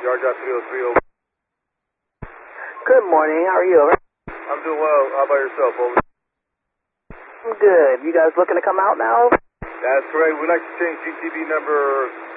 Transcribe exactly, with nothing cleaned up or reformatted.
Yard Job three oh three, over. Good morning, how are you? I'm doing well. How about yourself, over? I'm good. You guys looking to come out now? That's correct. We'd like to change G T V number